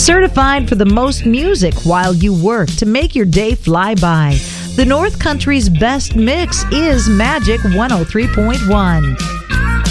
Certified for the most music while you work to make your day fly by. The North Country's best mix is Magic 103.1.